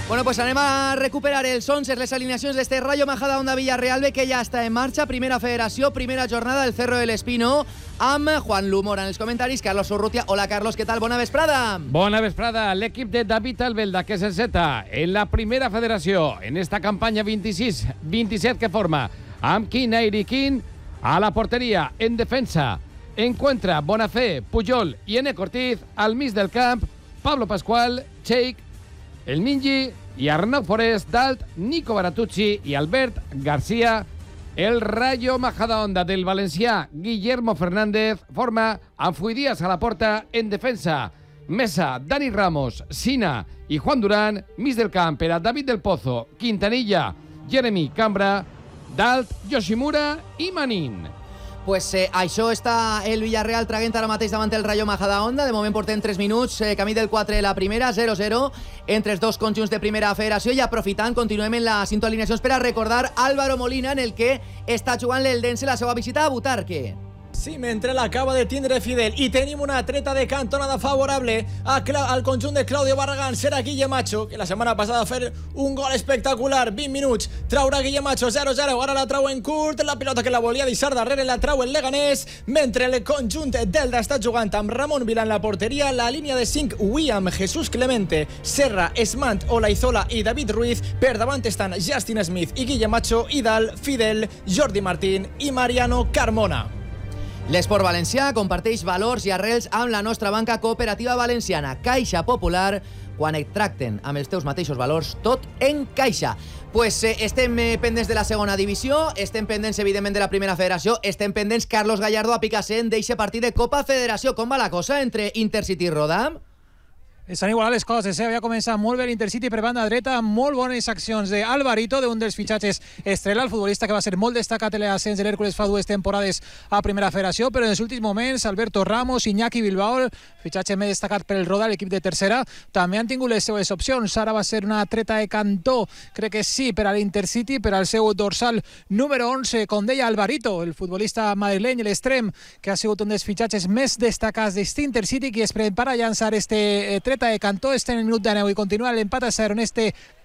Bueno, pues anem a recuperar els 11, les alineacions d'este Rayo Majadahonda Villarreal B, que ja està en marxa. Primera federació, primera jornada del Cerro del Espino, amb Juan Lumora en els comentaris, Carlos Urrutia. Hola, Carlos, què tal? Bona vesprada. Bona vesprada. L'equip de David Albelda, que s'enceta en la primera federació, en esta campanya 26-27 que forma, amb Quina Iriquín a la porteria. En defensa encuentra Bonafé, Puyol i Ené Cortiz. Al mig del camp, Pablo Pascual, Cheik, el Mingi i Arnau Forest, Dalt, Nico Baratucci i Albert García. El Rayo Majadahonda del valencià Guillermo Fernández forma amb Fui Díaz a la porta. En defensa, Mesa, Dani Ramos, Sina i Juan Durán. Mig del camp per a David del Pozo, Quintanilla, Jeremy Cambra, Dalt, Yoshimura i Manin. Pues això està el Villarreal traguent ara mateix davant el Rayo Majadahonda. De moment portem 3 minuts, camí del 4 de la primera, 0-0 entre els dos conjunts de primera federació, i aprofitant, continuem en la cinta alineacions per a recordar Álvaro Molina, en el que està jugant l'Eldense la seva visita a Butarque. Sí, mentre l'acaba de tindre Fidel, i tenim una treta de cantonada favorable al conjunt de Claudio Barragán. Serà Guille Macho, que la setmana passada va fer un gol espectacular, 20 minuts, traurà Guille Macho, 0-0, ara la trau en curt, la pilota que la volia deixar darrere la trau el Leganés, mentre el conjunt d'Elda està jugant amb Ramon Vila en la porteria. La línia de 5, William, Jesús Clemente, Serra, Esmant, Olaizola i David Ruiz. Per davant estan Justin Smith i Guille Macho, i dalt Fidel, Jordi Martín i Mariano Carmona. L'esport valencià comparteix valors i arrels amb la nostra banca cooperativa valenciana, Caixa Popular. Quan et tracten amb els teus mateixos valors, tot en Caixa. Pues estem pendents de la segona divisió, estem pendents, evidentment, de la primera federació, estem pendents, Carlos Gallardo, a picassent d'eixe partit de Copa Federació. Com va la cosa entre Intercity i Rodam? Estan igual les coses, havia començat molt bé l'Intercity per banda dreta, molt bones accions d'Alvarito, d'un dels fitxatges estrella, el futbolista que va ser molt destacat en l'ascens de l'Hèrcules fa 2 temporades a primera federació, però en els últims moments Alberto Ramos, Iñaki Bilbao, fitxatge més destacat per el Roda, l'equip de tercera, també han tingut les seues opcions. Ara va ser una treta de cantó, crec que sí, per a l'Intercity, per al seu dorsal número 11, com deia Alvarito, el futbolista madrileny, l'extrem, que ha sigut un dels fitxatges més destacats d'Intercity, que es prepara a llançar este treta de cantó. Este en el minut de 9 i continua l'empat a 0 en este